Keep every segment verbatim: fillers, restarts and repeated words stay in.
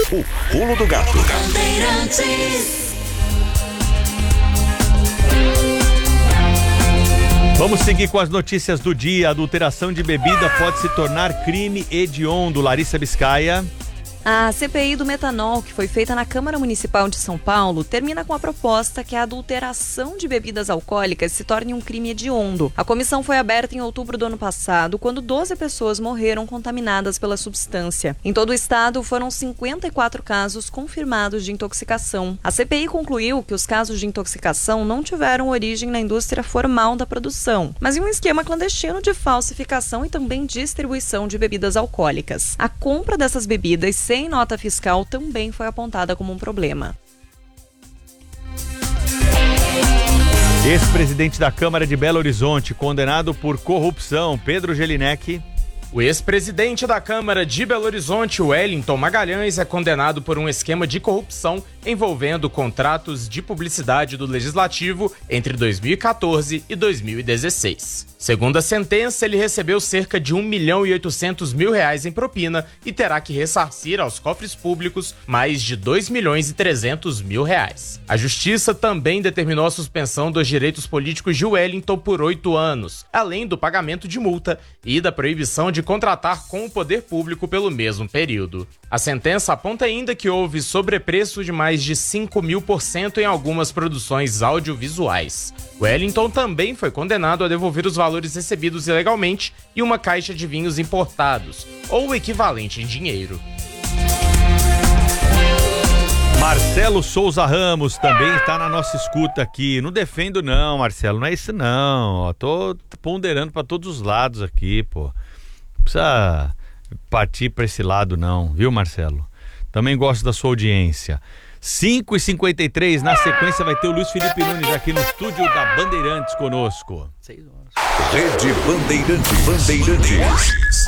O Pulo do Gato. Vamos seguir com as notícias do dia. Adulteração de bebida pode se tornar crime hediondo. Larissa Biscaia. A C P I do metanol, que foi feita na Câmara Municipal de São Paulo, termina com a proposta que a adulteração de bebidas alcoólicas se torne um crime hediondo. A comissão foi aberta em outubro do ano passado, quando doze pessoas morreram contaminadas pela substância. Em todo o estado, foram cinquenta e quatro casos confirmados de intoxicação. A C P I concluiu que os casos de intoxicação não tiveram origem na indústria formal da produção, mas em um esquema clandestino de falsificação e também distribuição de bebidas alcoólicas. A compra dessas bebidas sem nota fiscal também foi apontada como um problema. Ex-presidente da Câmara de Belo Horizonte, condenado por corrupção, Pedro Jelinek. O ex-presidente da Câmara de Belo Horizonte, Wellington Magalhães, é condenado por um esquema de corrupção envolvendo contratos de publicidade do Legislativo entre dois mil e quatorze e dois mil e dezesseis. Segundo a sentença, ele recebeu cerca de um milhão e oitocentos mil reais em propina e terá que ressarcir aos cofres públicos mais de dois milhões e trezentos mil reais. A Justiça também determinou a suspensão dos direitos políticos de Wellington por oito anos, além do pagamento de multa e da proibição de contratar com o poder público pelo mesmo período. A sentença aponta ainda que houve sobrepreço de mais de cinco mil por cento em algumas produções audiovisuais. Wellington também foi condenado a devolver os valores recebidos ilegalmente e uma caixa de vinhos importados, ou o equivalente em dinheiro. Marcelo Souza Ramos também está na nossa escuta aqui. Não defendo não, Marcelo, não é isso não. Ó, tô ponderando para todos os lados aqui, pô. Não precisa partir para esse lado não, viu, Marcelo? Também gosto da sua audiência. cinco e cinquenta e três, na sequência vai ter o Luiz Felipe Nunes aqui no estúdio da Bandeirantes conosco. Rede Bandeirantes. Bandeirantes.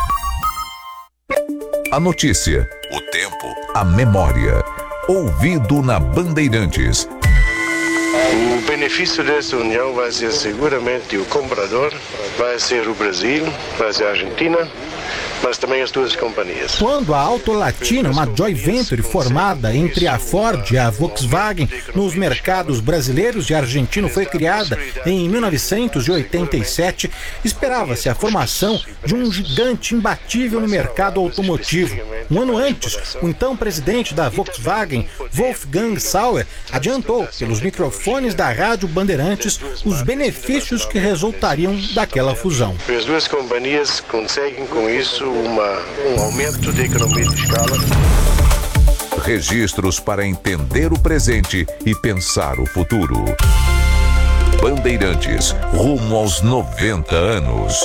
A notícia, o tempo, a memória. Ouvido na Bandeirantes. O benefício dessa união vai ser seguramente o comprador, vai ser o Brasil, vai ser a Argentina, mas também as duas companhias. Quando a Auto Latina, uma joint venture formada entre a Ford e a Volkswagen nos mercados brasileiros e argentino, foi criada em mil novecentos e oitenta e sete, esperava-se a formação de um gigante imbatível no mercado automotivo. Um ano antes, o então presidente da Volkswagen, Wolfgang Sauer, adiantou pelos microfones da Rádio Bandeirantes os benefícios que resultariam daquela fusão. As duas companhias conseguem com isso Uma, um aumento de economia de escala. Registros para entender o presente e pensar o futuro. Bandeirantes, rumo aos noventa anos.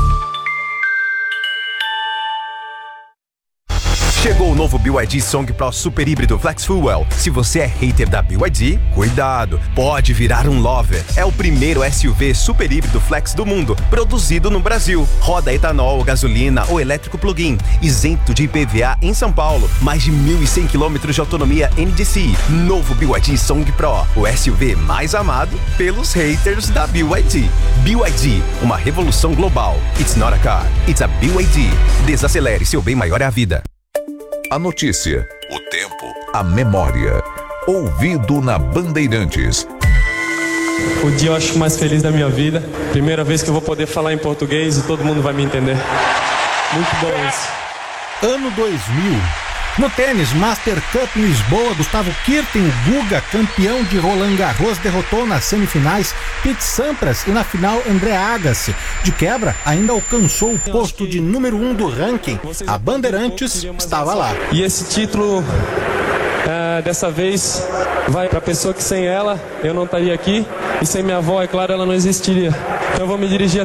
Chegou o novo B Y D Song Pro Super Híbrido Flex Fuel. Se você é hater da B Y D, cuidado, pode virar um lover. É o primeiro S U V super híbrido flex do mundo, produzido no Brasil. Roda etanol, gasolina ou elétrico plug-in, isento de I P V A em São Paulo. Mais de mil e cem quilômetros de autonomia N D C I. Novo B Y D Song Pro, o S U V mais amado pelos haters da B Y D. B Y D, uma revolução global. It's not a car, it's a B Y D. Desacelere, seu bem maior é a vida. A notícia, o tempo, a memória. Ouvido na Bandeirantes. O dia eu acho mais feliz da minha vida. Primeira vez que eu vou poder falar em português e todo mundo vai me entender. Muito bom isso. Ano dois mil. No tênis, Master Cup em Lisboa, Gustavo Kirten, o Guga, campeão de Roland Garros, derrotou nas semifinais Pete Sampras e na final André Agassi. De quebra, ainda alcançou o posto de número um do ranking. A Bandeirantes estava lá. E esse título, é, dessa vez, vai para a pessoa que sem ela eu não estaria aqui. E sem minha avó, é claro, ela não existiria. Então eu vou me dirigir